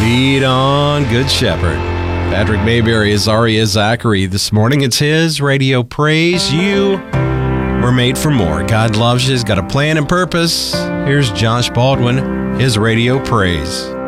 Lead on, Good Shepherd. Patrick Mayberry is Aria Zachary this morning. It's his radio praise. You were made for more. God loves you. He's got a plan and purpose. Here's Josh Baldwin, his radio praise.